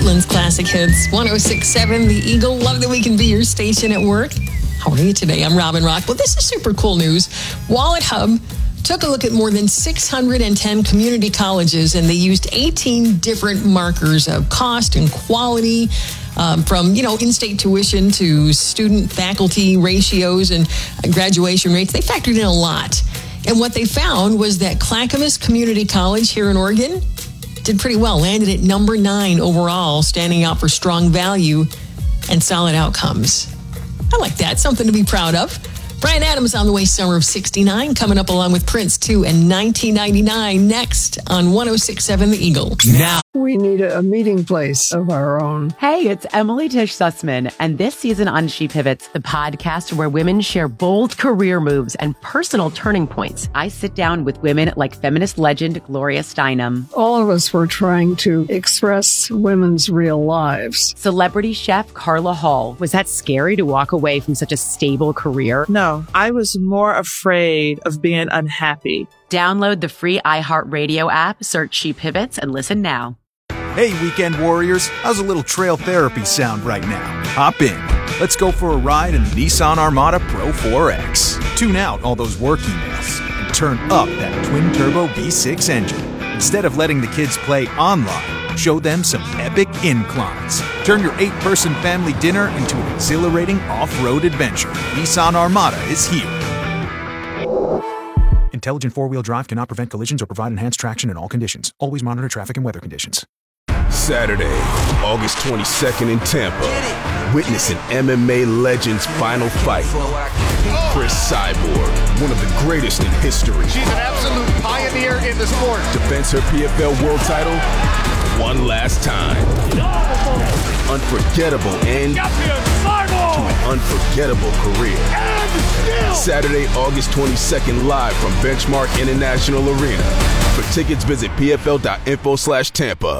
Portland's classic hits. 106.7 The Eagle. Love that we can be your station at work. How are you today? I'm Robin Rock. Well, this is super cool news. Wallet Hub took a look at more than 610 community colleges, and they used 18 different markers of cost and quality, from, in-state tuition to student faculty ratios and graduation rates. They factored in a lot. And what they found was that Clackamas Community College here in Oregon did pretty well, landed at number 9 overall, standing out for strong value and solid outcomes. I like that. Something to be proud of. Bryan Adams on the way, summer of 69, coming up along with Prince 2 and 1999 next on 106.7 The Eagle. Now we need a meeting place of our own. Hey, it's Emily Tish Sussman, and this season on She Pivots, the podcast where women share bold career moves and personal turning points. I sit down with women like feminist legend Gloria Steinem. All of us were trying to express women's real lives. Celebrity chef Carla Hall. Was that scary to walk away from such a stable career? No, I was more afraid of being unhappy. Download the free iHeartRadio app, search She Pivots, and listen now. Hey, weekend warriors, how's a little trail therapy sound right now? Hop in. Let's go for a ride in the Nissan Armada Pro 4X. Tune out all those work emails and turn up that twin-turbo V6 engine. Instead of letting the kids play online, show them some epic inclines. Turn your 8-person family dinner into an exhilarating off-road adventure. Nissan Armada is here. Intelligent four-wheel drive cannot prevent collisions or provide enhanced traction in all conditions. Always monitor traffic and weather conditions. Saturday, August 22nd in Tampa. Witness an MMA legend's final fight. Chris Cyborg, one of the greatest in history. She's an absolute pioneer in the sport. Defends her PFL world title one last time. Unforgettable end to an unforgettable career. Saturday, August 22nd, live from Benchmark International Arena. For tickets, visit pfl.info/Tampa.